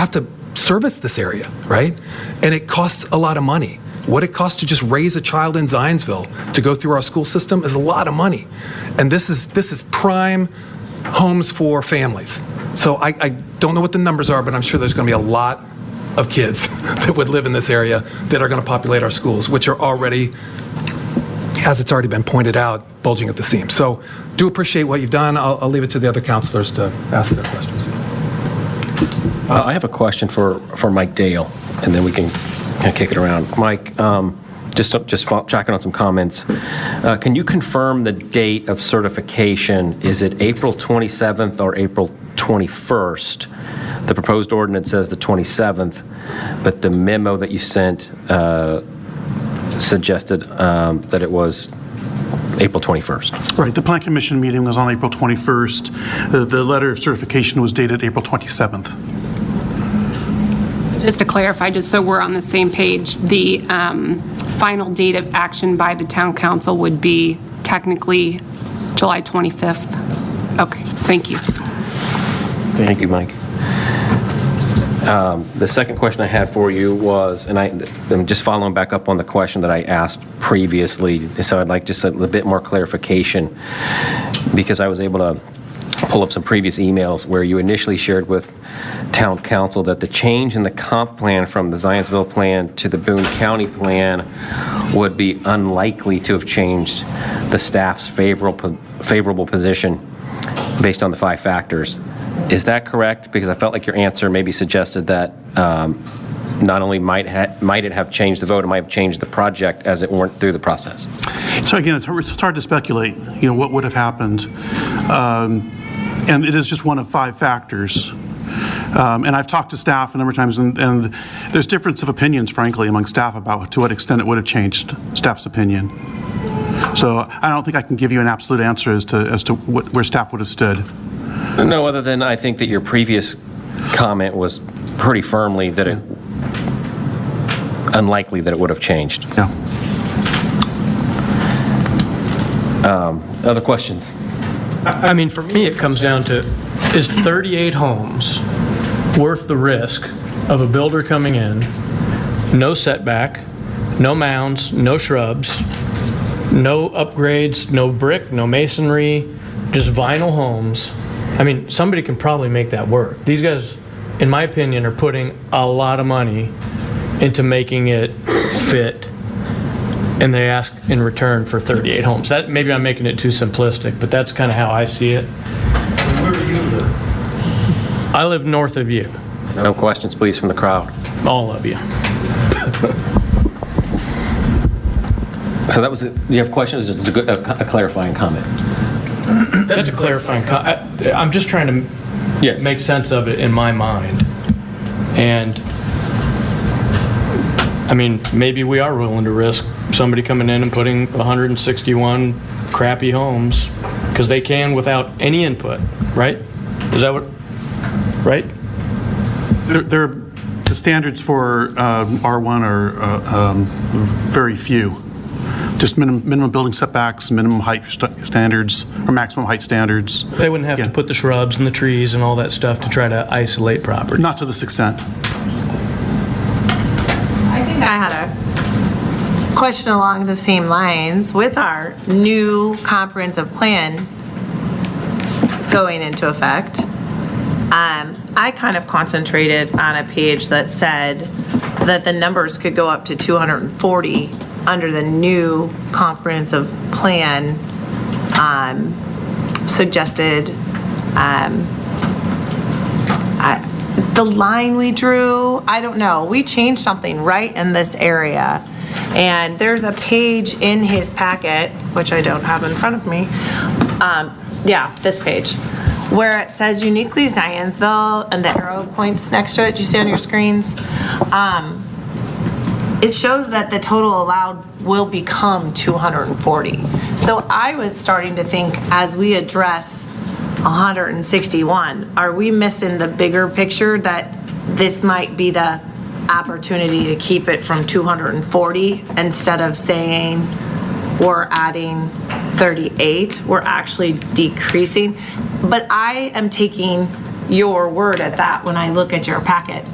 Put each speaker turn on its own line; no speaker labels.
have to service this area, right? And it costs a lot of money. What it costs to just raise a child in Zionsville to go through our school system is a lot of money. And this is prime homes for families. So I don't know what the numbers are, but I'm sure there's going to be a lot of kids that would live in this area that are going to populate our schools, which are already, as it's already been pointed out, bulging at the seams. So do appreciate what you've done. I'll leave it to the other counselors to ask their questions.
I have a question for Mike Dale, and then we can kind of kick it around. Mike, just tracking on some comments. Can you confirm the date of certification? Is it April 27th or April 21st? The proposed ordinance says the 27th, but the memo that you sent suggested that it was April 21st.
Right. The Plan Commission meeting was on April 21st. The letter of certification was dated April 27th.
Just to clarify, just so we're on the same page, the final date of action by the town council would be technically July 25th. Okay, thank you.
Thank you, Mike. The second question I had for you was, and I'm just following back up on the question that I asked previously, so I'd like just a little bit more clarification, because I was able to pull up some previous emails where you initially shared with town council that the change in the comp plan from the Zionsville plan to the Boone County plan would be unlikely to have changed the staff's favorable position based on the 5 factors. Is that correct? Because I felt like your answer maybe suggested that not only might it have changed the vote, it might have changed the project as it went through the process.
So again, it's hard to speculate, what would have happened. And it is just one of 5 factors. And I've talked to staff a number of times, and there's difference of opinions, frankly, among staff about to what extent it would have changed staff's opinion. So I don't think I can give you an absolute answer as to where staff would have stood.
No, other than I think that your previous comment was pretty firmly that it unlikely that it would have changed.
Yeah.
Other questions?
I mean, for me, it comes down to, is 38 homes worth the risk of a builder coming in, no setback, no mounds, no shrubs, no upgrades, no brick, no masonry, just vinyl homes? I mean, somebody can probably make that work. These guys, in my opinion, are putting a lot of money into making it fit, and they ask in return for 38 homes. That, maybe I'm making it too simplistic, but that's kind of how I see it.
Where do you live?
I live north of you.
No questions, please, from the crowd.
All of you.
So that was it. Do you have questions? Just a clarifying comment.
That's a clarifying comment. I'm just trying to make sense of it in my mind. And I mean, maybe we are willing to risk somebody coming in and putting 161 crappy homes because they can without any input, right? Is that what, right?
The standards for R1 are very few. Just minimum building setbacks, minimum height standards, or maximum height standards.
They wouldn't have to put the shrubs and the trees and all that stuff to try to isolate property.
Not to this extent.
I think I had a question along the same lines. With our new comprehensive plan going into effect, I kind of concentrated on a page that said that the numbers could go up to 240 under the new comprehensive plan suggested. The line we drew, I don't know, we changed something right in this area. And there's a page in his packet, which I don't have in front of me. Yeah, this page, where it says uniquely Zionsville and the arrow points next to it. Do you see on your screens? It shows that the total allowed will become 240. So I was starting to think, as we address 161, are we missing the bigger picture that this might be the opportunity to keep it from 240 instead of saying we're adding 38, we're actually decreasing? But I am taking your word at that when I look at your packet.